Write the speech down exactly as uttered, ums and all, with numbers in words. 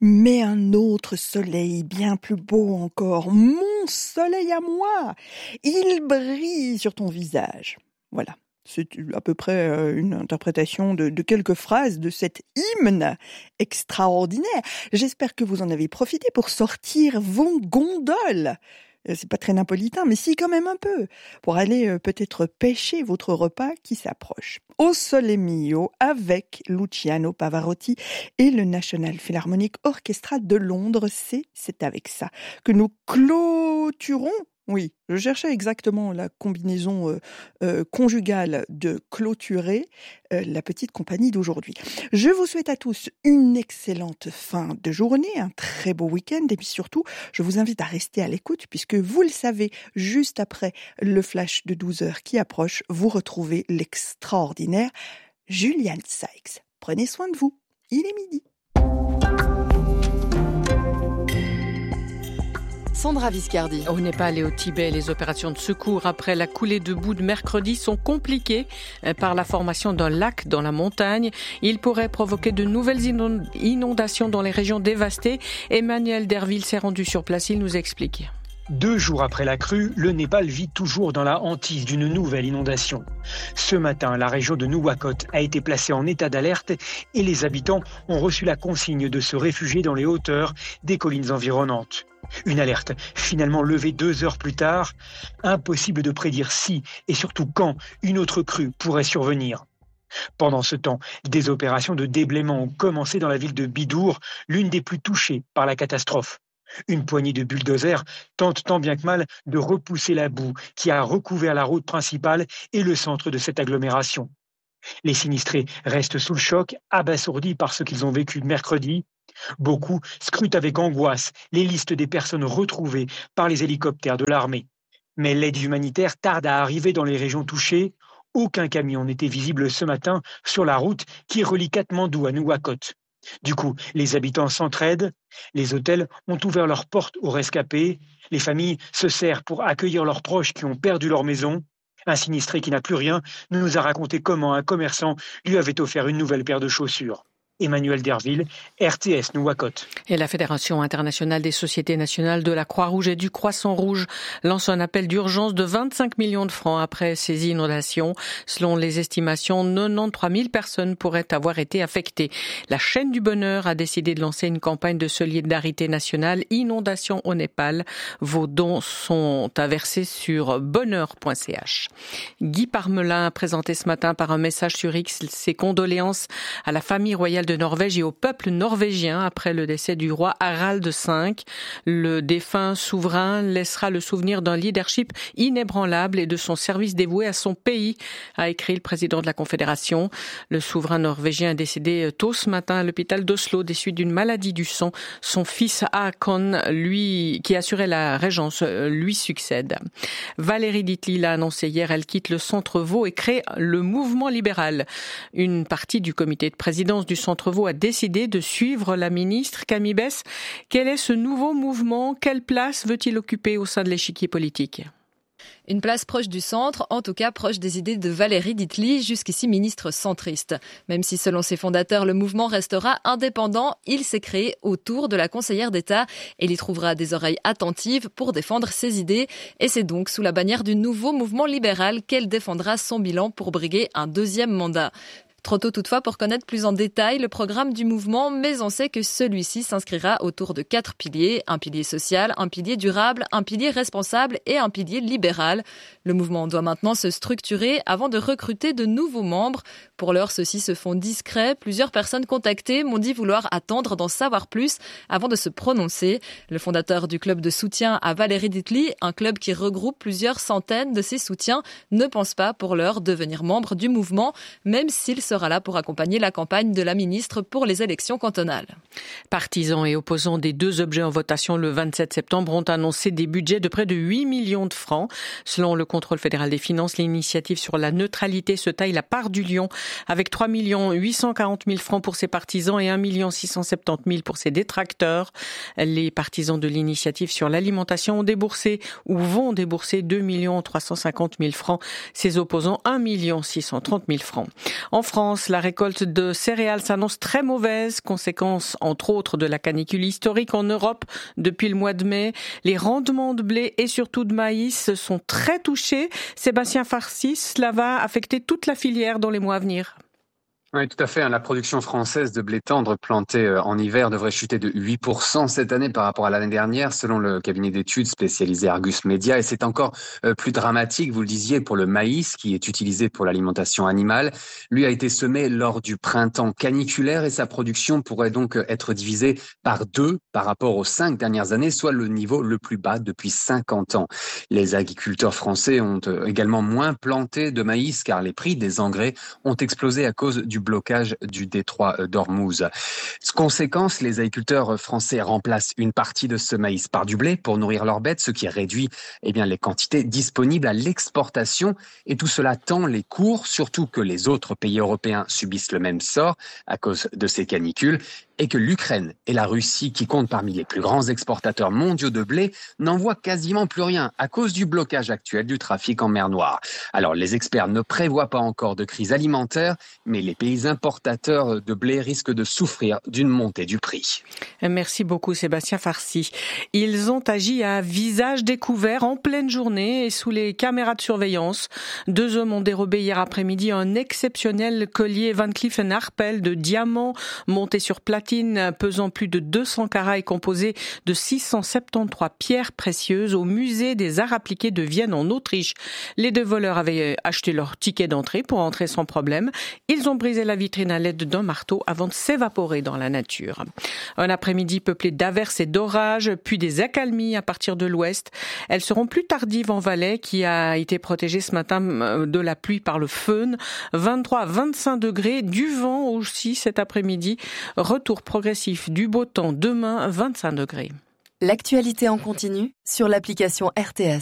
Mais un autre soleil bien plus beau encore, mon soleil à moi, il brille sur ton visage. Voilà, c'est à peu près une interprétation de, de quelques phrases de cet hymne extraordinaire. J'espère que vous en avez profité pour sortir vos gondoles. C'est pas très napolitain, mais si, quand même un peu, pour aller euh, peut-être pêcher votre repas qui s'approche. Au Sole Mio, avec Luciano Pavarotti et le National Philharmonic Orchestra de Londres, c'est, c'est avec ça que nous clôturons. Oui, je cherchais exactement la combinaison euh, euh, conjugale de clôturer euh, la petite compagnie d'aujourd'hui. Je vous souhaite à tous une excellente fin de journée, un très beau week-end et puis surtout, je vous invite à rester à l'écoute puisque vous le savez, juste après le flash de douze heures qui approche, vous retrouvez l'extraordinaire Julian Sykes. Prenez soin de vous, il est midi. Sandra Viscardi. Au Népal et au Tibet, les opérations de secours après la coulée de boue de mercredi sont compliquées par la formation d'un lac dans la montagne. Il pourrait provoquer de nouvelles inondations dans les régions dévastées. Emmanuel Derville s'est rendu sur place, il nous explique. Deux jours après la crue, le Népal vit toujours dans la hantise d'une nouvelle inondation. Ce matin, la région de Nuwakot a été placée en état d'alerte et les habitants ont reçu la consigne de se réfugier dans les hauteurs des collines environnantes. Une alerte finalement levée deux heures plus tard. Impossible de prédire si et surtout quand une autre crue pourrait survenir. Pendant ce temps, des opérations de déblaiement ont commencé dans la ville de Bidour, l'une des plus touchées par la catastrophe. Une poignée de bulldozers tente tant bien que mal de repousser la boue qui a recouvert la route principale et le centre de cette agglomération. Les sinistrés restent sous le choc, abasourdis par ce qu'ils ont vécu mercredi. Beaucoup scrutent avec angoisse les listes des personnes retrouvées par les hélicoptères de l'armée. Mais l'aide humanitaire tarde à arriver dans les régions touchées. Aucun camion n'était visible ce matin sur la route qui relie Katmandou à Nuwakot. Du coup, les habitants s'entraident, les hôtels ont ouvert leurs portes aux rescapés, les familles se serrent pour accueillir leurs proches qui ont perdu leur maison. Un sinistré qui n'a plus rien nous a raconté comment un commerçant lui avait offert une nouvelle paire de chaussures. Emmanuel Derville, R T S Nuwakot. Et la Fédération internationale des sociétés nationales de la Croix-Rouge et du Croissant-Rouge lance un appel d'urgence de vingt-cinq millions de francs après ces inondations. Selon les estimations, quatre-vingt-treize mille personnes pourraient avoir été affectées. La chaîne du bonheur a décidé de lancer une campagne de solidarité nationale Inondations au Népal. Vos dons sont à verser sur bonheur point c h. Guy Parmelin a présenté ce matin par un message sur X ses condoléances à la famille royale de de Norvège et au peuple norvégien après le décès du roi Harald cinq. Le défunt souverain laissera le souvenir d'un leadership inébranlable et de son service dévoué à son pays, a écrit le président de la Confédération. Le souverain norvégien est décédé tôt ce matin à l'hôpital d'Oslo des suites d'une maladie du sang. Son fils Haakon, lui, qui assurait la régence, lui succède. Valérie Ditli l'a annoncé hier, elle quitte le Centre Vaud et crée le Mouvement libéral. Une partie du comité de présidence du Centre Vaud a décidé de suivre la ministre Camille Besse. Quel est ce nouveau mouvement? Quelle place veut-il occuper au sein de l'échiquier politique? Une place proche du centre, en tout cas proche des idées de Valérie Ditli, jusqu'ici ministre centriste. Même si selon ses fondateurs, le mouvement restera indépendant, il s'est créé autour de la conseillère d'État et il y trouvera des oreilles attentives pour défendre ses idées. Et c'est donc sous la bannière du nouveau mouvement libéral qu'elle défendra son bilan pour briguer un deuxième mandat. Trop tôt toutefois pour connaître plus en détail le programme du mouvement, mais on sait que celui-ci s'inscrira autour de quatre piliers, un pilier social, un pilier durable, un pilier responsable et un pilier libéral. Le mouvement doit maintenant se structurer avant de recruter de nouveaux membres. Pour l'heure, ceux-ci se font discrets. Plusieurs personnes contactées m'ont dit vouloir attendre d'en savoir plus avant de se prononcer. Le fondateur du club de soutien à Valérie Ditli, un club qui regroupe plusieurs centaines de ses soutiens, ne pense pas pour l'heure devenir membre du mouvement, même s'il sera là pour accompagner la campagne de la ministre pour les élections cantonales. Partisans et opposants des deux objets en votation le vingt-sept septembre ont annoncé des budgets de près de huit millions de francs. Selon le contrôle fédéral des finances, l'initiative sur la neutralité se taille la part du lion avec trois millions huit cent quarante mille francs pour ses partisans et un million six cent soixante-dix mille pour ses détracteurs. Les partisans de l'initiative sur l'alimentation ont déboursé ou vont débourser deux millions trois cent cinquante mille francs. Ses opposants, un million six cent trente mille francs. En France, la récolte de céréales s'annonce très mauvaise, conséquence entre autres de la canicule historique en Europe depuis le mois de mai. Les rendements de blé et surtout de maïs sont très touchés. Sébastien Farcy, cela va affecter toute la filière dans les mois à venir. Oui, tout à fait. La production française de blé tendre planté en hiver devrait chuter de huit pour cent cette année par rapport à l'année dernière, selon le cabinet d'études spécialisé Argus Media. Et c'est encore plus dramatique, vous le disiez, pour le maïs qui est utilisé pour l'alimentation animale. Lui a été semé lors du printemps caniculaire et sa production pourrait donc être divisée par deux par rapport aux cinq dernières années, soit le niveau le plus bas depuis cinquante ans. Les agriculteurs français ont également moins planté de maïs car les prix des engrais ont explosé à cause du blocage du détroit d'Ormuz. Conséquence, les agriculteurs français remplacent une partie de ce maïs par du blé pour nourrir leurs bêtes, ce qui réduit eh bien, les quantités disponibles à l'exportation. Et tout cela tend les cours, surtout que les autres pays européens subissent le même sort à cause de ces canicules. Et que l'Ukraine et la Russie, qui comptent parmi les plus grands exportateurs mondiaux de blé, n'envoient quasiment plus rien à cause du blocage actuel du trafic en mer Noire. Alors les experts ne prévoient pas encore de crise alimentaire, mais les pays importateurs de blé risquent de souffrir d'une montée du prix. Merci beaucoup Sébastien Farcy. Ils ont agi à visage découvert en pleine journée et sous les caméras de surveillance. Deux hommes ont dérobé hier après-midi un exceptionnel collier Van Cleef and Arpels de diamants monté sur platine pesant plus de deux cents carats et composé de six cent soixante-treize pierres précieuses au musée des arts appliqués de Vienne en Autriche. Les deux voleurs avaient acheté leur ticket d'entrée pour entrer sans problème. Ils ont brisé la vitrine à l'aide d'un marteau avant de s'évaporer dans la nature. Un après-midi peuplé d'averses et d'orages, puis des accalmies à partir de l'ouest. Elles seront plus tardives en Valais qui a été protégée ce matin de la pluie par le Föhn. vingt-trois à vingt-cinq degrés, du vent aussi cet après-midi. Retour progressif du beau temps demain, vingt-cinq degrés. L'actualité en continu sur l'application R T S.